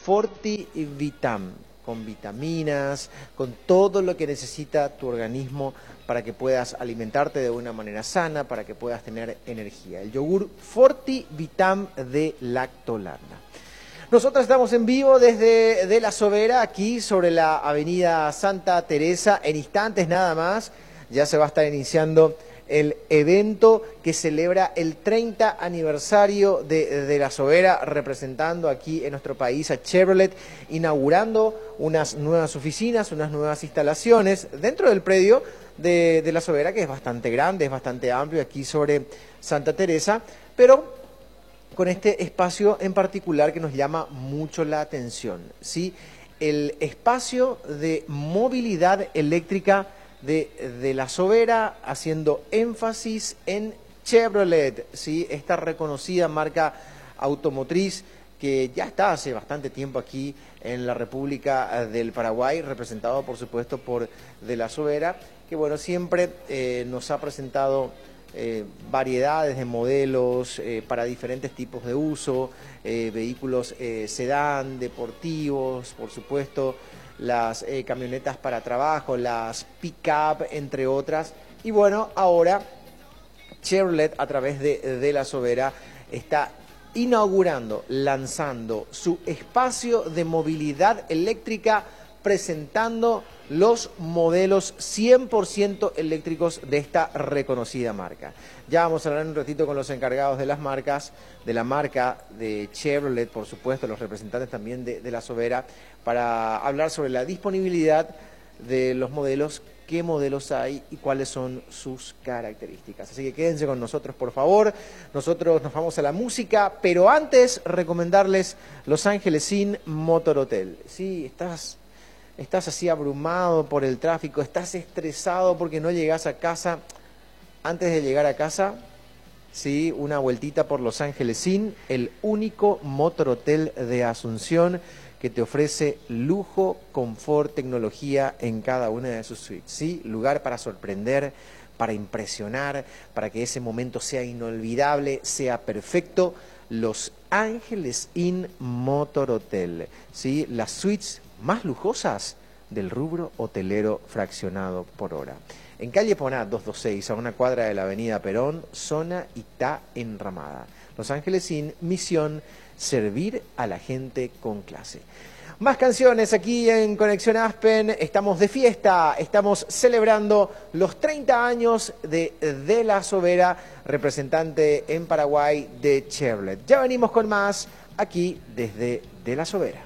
FortiVitam, con vitaminas, con todo lo que necesita tu organismo para que puedas alimentarte de una manera sana, para que puedas tener energía. El yogur FortiVitam de Lactolanda. Nosotros estamos en vivo desde De La Sobera, aquí sobre la avenida Santa Teresa. En instantes nada más ya se va a estar iniciando el evento que celebra el 30 aniversario de La Sobera, representando aquí en nuestro país a Chevrolet, inaugurando unas nuevas oficinas, unas nuevas instalaciones dentro del predio de La Sobera, que es bastante grande, es bastante amplio, aquí sobre Santa Teresa, pero con este espacio en particular que nos llama mucho la atención, ¿sí? El espacio de movilidad eléctrica de La Sobera, haciendo énfasis en Chevrolet, ¿sí? Esta reconocida marca automotriz que ya está hace bastante tiempo aquí en la República del Paraguay, representado por supuesto por De La Sobera, que bueno, siempre nos ha presentado variedades de modelos para diferentes tipos de uso, vehículos sedán, deportivos, por supuesto, las camionetas para trabajo, las pick-up, entre otras. Y bueno, ahora Chevrolet, a través de La Sobera, está inaugurando, lanzando su espacio de movilidad eléctrica, presentando los modelos 100% eléctricos de esta reconocida marca. Ya vamos a hablar un ratito con los encargados de las marcas, de la marca de Chevrolet, por supuesto, los representantes también de La Sobera, para hablar sobre la disponibilidad de los modelos, qué modelos hay y cuáles son sus características. Así que quédense con nosotros, por favor. Nosotros nos vamos a la música, pero antes recomendarles Los Ángeles Inn Motor Hotel. Sí, estás así abrumado por el tráfico, estás estresado porque no llegas a casa. Antes de llegar a casa, sí, una vueltita por Los Ángeles Inn, el único motor hotel de Asunción que te ofrece lujo, confort, tecnología en cada una de sus suites. ¿Sí? Lugar para sorprender, para impresionar, para que ese momento sea inolvidable, sea perfecto. Los Ángeles Inn Motor Hotel, ¿sí? Las suites más lujosas del rubro hotelero fraccionado por hora. En calle Poná 226, a una cuadra de la avenida Perón, zona Itá Enramada. Los Ángeles Inn, misión, servir a la gente con clase. Más canciones aquí en Conexión Aspen. Estamos de fiesta, estamos celebrando los 30 años de La Sobera, representante en Paraguay de Chevrolet. Ya venimos con más aquí desde De La Sobera.